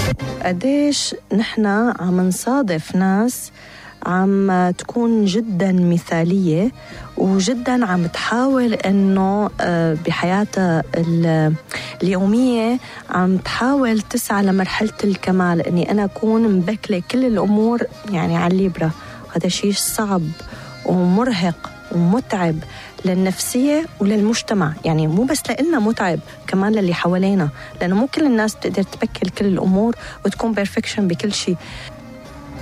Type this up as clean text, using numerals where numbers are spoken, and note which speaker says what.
Speaker 1: قديش نحن عم نصادف ناس عم تكون جدا مثالية وجدا عم تحاول انه بحياتها اليومية عم تحاول تسعى لمرحلة الكمال، اني انا اكون مبكلة كل الامور يعني على الليبرة. هذا شيء صعب ومرهق ومتعب للنفسية وللمجتمع، يعني مو بس لإلنا متعب، كمان للي حوالينا، لأنه مو كل الناس بتقدر تبكل كل الأمور وتكون بيرفكشن بكل شيء.